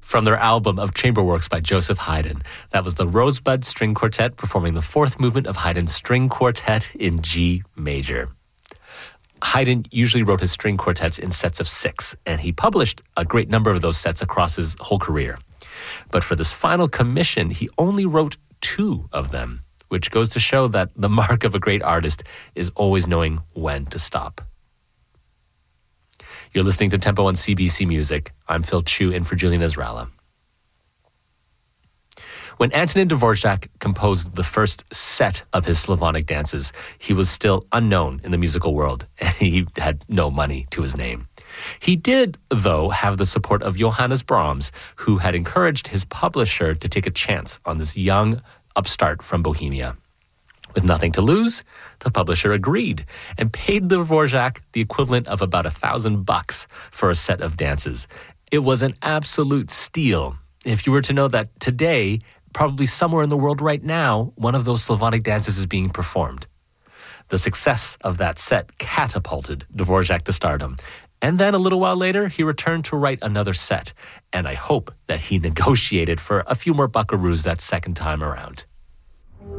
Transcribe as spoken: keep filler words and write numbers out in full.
from their album of chamber works by Joseph Haydn. That was the Rosebud String Quartet performing the fourth movement of Haydn's String Quartet in G major. Haydn usually wrote his string quartets in sets of six, and he published a great number of those sets across his whole career. But for this final commission, he only wrote two of them, which goes to show that the mark of a great artist is always knowing when to stop. You're listening to Tempo on C B C Music. I'm Phil Chu, in for Julian Ezralla. When Antonin Dvorak composed the first set of his Slavonic dances, he was still unknown in the musical world, and he had no money to his name. He did, though, have the support of Johannes Brahms, who had encouraged his publisher to take a chance on this young upstart from Bohemia. With nothing to lose, the publisher agreed and paid Dvorak the equivalent of about a thousand bucks for a set of dances. It was an absolute steal. If you were to know that today, probably somewhere in the world right now, one of those Slavonic dances is being performed. The success of that set catapulted Dvorak to stardom. And then a little while later, he returned to write another set. And I hope that he negotiated for a few more buckaroos that second time around.